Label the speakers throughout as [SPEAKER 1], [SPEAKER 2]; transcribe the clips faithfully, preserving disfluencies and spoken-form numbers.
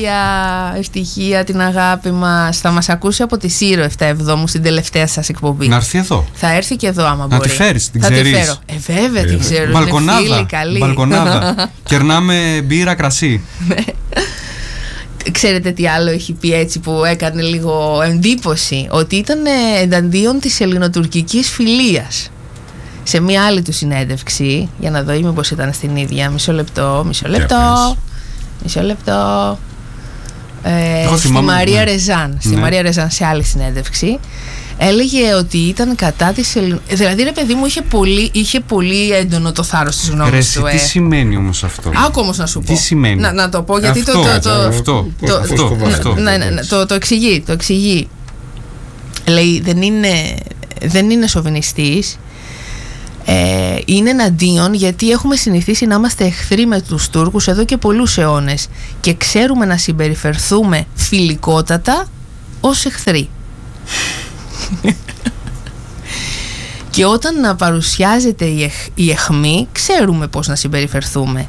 [SPEAKER 1] ευτυχία, ευτυχία την αγάπη μας. Θα μας ακούσει από τη Σύρο εφτά εβδόμου στην τελευταία σας εκπομπή.
[SPEAKER 2] Να έρθει εδώ.
[SPEAKER 1] Θα έρθει και εδώ άμα
[SPEAKER 2] να
[SPEAKER 1] μπορεί.
[SPEAKER 2] Να τη φέρεις, την
[SPEAKER 1] θα
[SPEAKER 2] ξέρεις.
[SPEAKER 1] Τη φέρω. Ε, βέβαια την ξέρω.
[SPEAKER 2] Μπαλκονάδα.
[SPEAKER 1] Είναι φίλη, καλή.
[SPEAKER 2] Μπαλκονάδα. Κερνάμε μπύρα, κρασί.
[SPEAKER 1] Ξέρετε τι άλλο έχει πει έτσι που έκανε λίγο εντύπωση? Ότι ήταν εναντίον της ελληνοτουρκικής φιλίας. Σε μια άλλη του συνέντευξη, για να δω ή μήπως ήταν στην ίδια. Μισό λεπτό, μισό λεπτό. Μισό λεπτό. Ε, στη Μαρία Ρεζάν. Στη ναι. Μαρία Ρεζάν, σε άλλη συνέντευξη. Έλεγε ότι ήταν κατά της ελληνικής. Δηλαδή, ρε παιδί μου, είχε πολύ, είχε πολύ έντονο το θάρρος της γνώμης του.
[SPEAKER 2] Τι ε. σημαίνει όμως αυτό?
[SPEAKER 1] Άκου όμως να σου πω.
[SPEAKER 2] Τι σημαίνει?
[SPEAKER 1] Να, να το πω, γιατί
[SPEAKER 2] αυτό,
[SPEAKER 1] το, το, το,
[SPEAKER 2] αυτό,
[SPEAKER 1] το,
[SPEAKER 2] αυτό,
[SPEAKER 1] το,
[SPEAKER 2] αυτό, αυτό.
[SPEAKER 1] Ναι, ναι, ναι, το, το εξηγεί. Το εξηγεί. Λέει, δεν είναι, δεν είναι σοβινιστής. Ε, είναι εναντίον γιατί έχουμε συνηθίσει να είμαστε εχθροί με τους Τούρκους εδώ και πολλούς αιώνες και ξέρουμε να συμπεριφερθούμε φιλικότατα ως εχθροί. Και όταν να παρουσιάζεται η, εχ, η αιχμή, ξέρουμε πώς να συμπεριφερθούμε.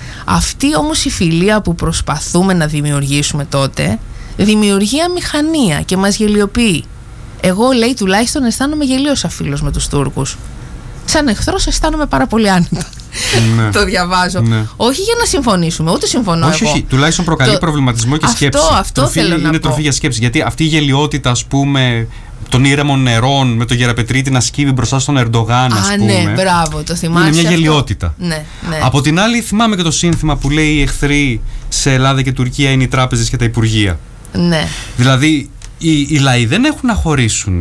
[SPEAKER 1] Αυτή όμως η φιλία που προσπαθούμε να δημιουργήσουμε τότε δημιουργεί αμηχανία και μας γελιοποιεί. Εγώ, λέει, τουλάχιστον αισθάνομαι γελίος αφίλος με τους Τούρκους. Σαν εχθρός αισθάνομαι πάρα πολύ άνετα. Ναι. Το διαβάζω. Ναι. Όχι για να συμφωνήσουμε, ούτε συμφωνώ
[SPEAKER 2] όχι,
[SPEAKER 1] εγώ.
[SPEAKER 2] Όχι, τουλάχιστον προκαλεί το... προβληματισμό και
[SPEAKER 1] αυτό,
[SPEAKER 2] σκέψη.
[SPEAKER 1] Αυτό
[SPEAKER 2] τροφή,
[SPEAKER 1] θέλω να
[SPEAKER 2] είναι
[SPEAKER 1] πω.
[SPEAKER 2] τροφή για σκέψη. Γιατί αυτή η γελιότητα, ας πούμε, των ήρεμων νερών με τον Γεραπετρίτη να σκύβει μπροστά στον Ερντογάν, ας
[SPEAKER 1] Α,
[SPEAKER 2] πούμε.
[SPEAKER 1] Ναι, μπράβο, το θυμάσαι.
[SPEAKER 2] Είναι μια
[SPEAKER 1] αυτό.
[SPEAKER 2] γελιότητα.
[SPEAKER 1] Ναι, ναι.
[SPEAKER 2] Από την άλλη, θυμάμαι και το σύνθημα που λέει οι εχθροί σε Ελλάδα και Τουρκία είναι οι τράπεζες και τα υπουργεία.
[SPEAKER 1] Ναι.
[SPEAKER 2] Δηλαδή, οι, οι λαοί δεν έχουν να χωρίσουν.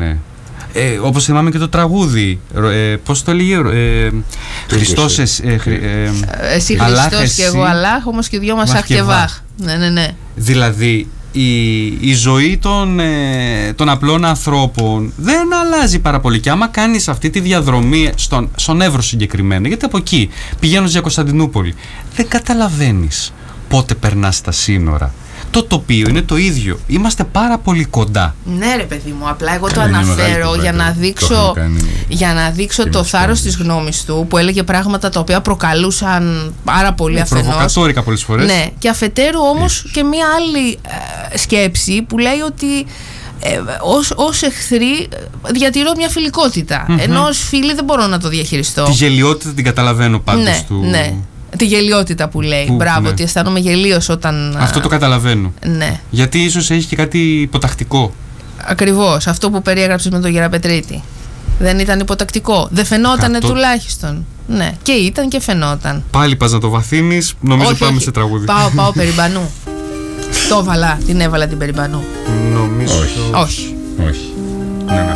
[SPEAKER 2] Ε, όπως θυμάμαι και το τραγούδι, ε, πώς το έλεγε, ε, Χριστός, ε, ε, ε,
[SPEAKER 1] εσύ Χριστός και εγώ Αλλάχ, όμως και δυο μας Αχ και Βάχ. Ναι, ναι, ναι.
[SPEAKER 2] Δηλαδή, η, η ζωή των, ε, των απλών ανθρώπων δεν αλλάζει πάρα πολύ. Και άμα κάνεις αυτή τη διαδρομή στον, στον Εύρο συγκεκριμένα, γιατί από εκεί πηγαίνω για Κωνσταντινούπολη, δεν καταλαβαίνεις πότε περνάς τα σύνορα. Το τοπίο είναι το ίδιο. Είμαστε πάρα πολύ κοντά.
[SPEAKER 1] Ναι, ρε παιδί μου, απλά εγώ το αναφέρω για να δείξω, για να δείξω το θάρρος της γνώμης του, που έλεγε πράγματα τα οποία προκαλούσαν πάρα πολύ αφενός.
[SPEAKER 2] Προβοκατόρικα πολλές φορές.
[SPEAKER 1] Ναι, και αφετέρου όμως και μία άλλη ε, σκέψη που λέει ότι ε, ως, ως εχθροί διατηρώ μια φιλικότητα. Mm-hmm. Ενώ ως φίλοι δεν μπορώ να το διαχειριστώ.
[SPEAKER 2] Τη γελιότητα την καταλαβαίνω πάντως
[SPEAKER 1] ναι,
[SPEAKER 2] του. Ναι.
[SPEAKER 1] Τη γελιότητα που λέει.
[SPEAKER 2] Που,
[SPEAKER 1] Μπράβο,
[SPEAKER 2] ναι.
[SPEAKER 1] ότι αισθάνομαι γελίος όταν.
[SPEAKER 2] Αυτό το καταλαβαίνω.
[SPEAKER 1] Ναι.
[SPEAKER 2] Γιατί ίσως έχει και κάτι υποτακτικό.
[SPEAKER 1] Ακριβώς. Αυτό που περιέγραψες με τον Γεραπετρίτη. Δεν ήταν υποτακτικό. Δεν φαινότανε Κατώ... τουλάχιστον. Ναι. Και ήταν και φαινόταν.
[SPEAKER 2] Πάλι πας να το βαθύνεις. Νομίζω
[SPEAKER 1] όχι,
[SPEAKER 2] πάμε
[SPEAKER 1] όχι.
[SPEAKER 2] σε τραγούδι.
[SPEAKER 1] Πάω, πάω Περιμπανού. Το έβαλα. Την έβαλα την Περιμπανού.
[SPEAKER 2] Νομίζω.
[SPEAKER 3] Όχι.
[SPEAKER 1] Όχι.
[SPEAKER 3] όχι.